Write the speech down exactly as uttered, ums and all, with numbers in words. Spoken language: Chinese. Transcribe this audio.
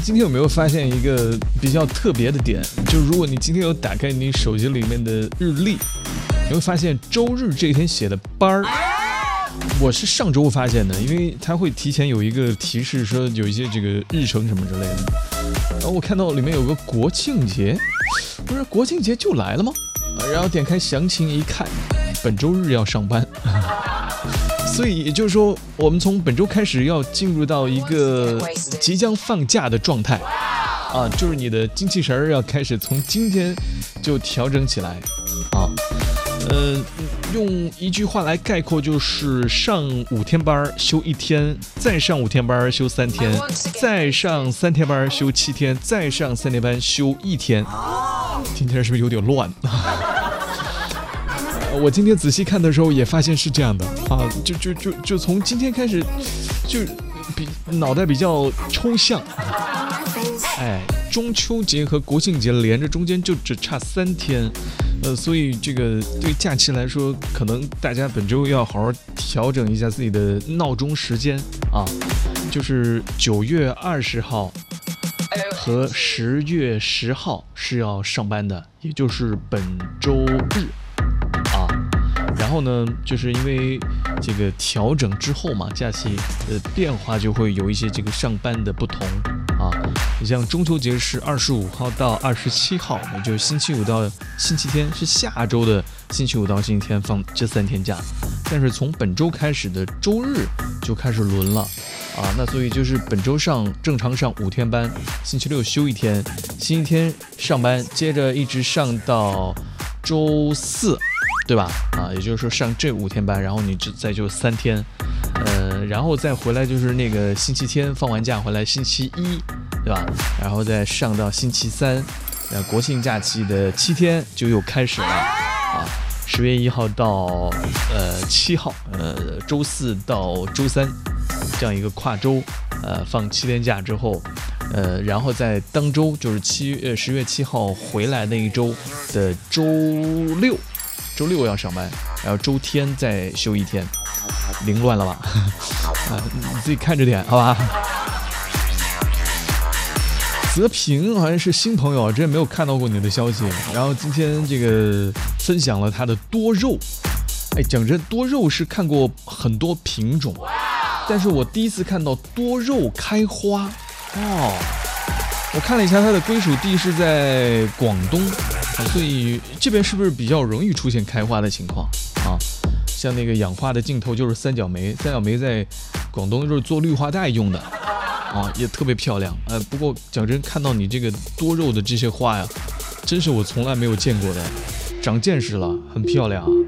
今天有没有发现一个比较特别的点？就如果你今天有打开你手机里面的日历，你会发现周日这一天写的班儿，我是上周发现的，因为它会提前有一个提示说有一些这个日程什么之类的。然后我看到里面有个国庆节，不是国庆节就来了吗？然后点开详情一看，本周日要上班。所以也就是说，我们从本周开始要进入到一个即将放假的状态啊，就是你的精气神儿要开始从今天就调整起来啊。呃，用一句话来概括，就是上五天班休一天，再上五天班休三天，再上三天班休七天，再上三天班休一天。听起来是不是有点乱？我今天仔细看的时候也发现是这样的啊，就就就就从今天开始，就比脑袋比较抽象。哎，中秋节和国庆节连着，中间就只差三天，呃，所以这个对假期来说，可能大家本周要好好调整一下自己的闹钟时间啊，就是九月二十号和十月十号是要上班的，也就是本周日。然后呢，就是因为这个调整之后嘛，假期的变化就会有一些这个上班的不同啊。你像中秋节是二十五号到二十七号，也就是星期五到星期天，是下周的星期五到星期天放这三天假。但是从本周开始的周日就开始轮了啊，那所以就是本周上正常上五天班，星期六休一天，星期天上班，接着一直上到周四。对吧？啊，也就是说上这五天班，然后你再就三天，呃，然后再回来就是那个星期天放完假回来，星期一，对吧？然后再上到星期三，呃，国庆假期的七天就又开始了啊，十月一号到呃七号，呃，周四到周三，这样一个跨周，呃，放七天假之后，呃，然后在当周就是七呃十月七号回来那一周的周六。周六要上班，然后周天再休一天，凌乱了吧？啊，你自己看着点，好吧？泽平好像是新朋友，之前没有看到过你的消息，然后今天这个分享了他的多肉。哎，讲真，多肉是看过很多品种，但是我第一次看到多肉开花哦。我看了一下，它的归属地是在广东。所以这边是不是比较容易出现开花的情况啊？像那个养花的镜头就是三角梅，三角梅在广东就是做绿化带用的啊，也特别漂亮。呃，不过讲真，看到你这个多肉的这些花呀，真是我从来没有见过的，长见识了，很漂亮啊。